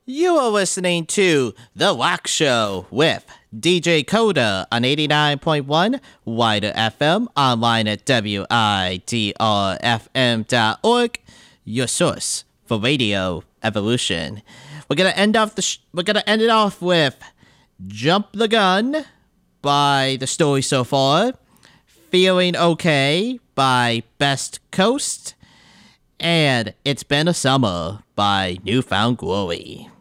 You are listening to The Wax Show with DJ Coda on 89.1 Wider FM, online at WIDRFM.org, your source for radio evolution. We're gonna end it off with "Jump the Gun" by The Story So Far, "Feeling Okay" by Best Coast, and "It's Been a Summer" by Newfound Glory.